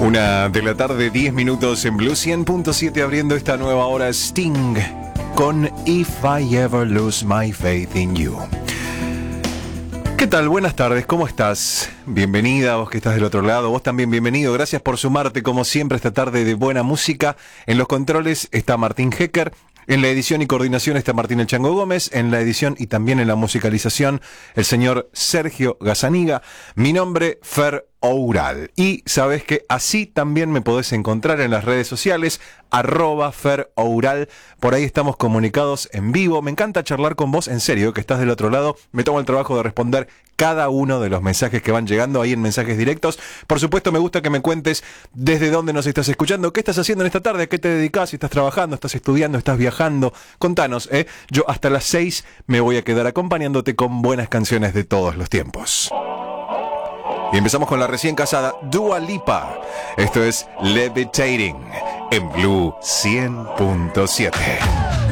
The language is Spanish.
1:00 p.m. en Blue 100.7, abriendo esta nueva hora Sting con If I Ever Lose My Faith in You. ¿Qué tal? Buenas tardes, ¿cómo estás? Bienvenida, vos que estás del otro lado, vos también bienvenido, gracias por sumarte como siempre esta tarde de buena música. En los controles está Martín Hecker, en la edición y coordinación está Martín El Chango Gómez, en la edición y también en la musicalización el señor Sergio Gazzaniga. Mi nombre, Fer Oural. Y sabes que así también me podés encontrar en las redes sociales, @FerOural. Por ahí estamos comunicados en vivo. Me encanta charlar con vos, en serio, que estás del otro lado. Me tomo el trabajo de responder cada uno de los mensajes que van llegando ahí en mensajes directos. Por supuesto, me gusta que me cuentes desde dónde nos estás escuchando, qué estás haciendo en esta tarde, a qué te dedicas, si estás trabajando, estás estudiando, estás viajando. Contanos, Yo hasta las 6 me voy a quedar acompañándote con buenas canciones de todos los tiempos. Y empezamos con la recién casada Dua Lipa. Esto es Levitating en Blue 100.7.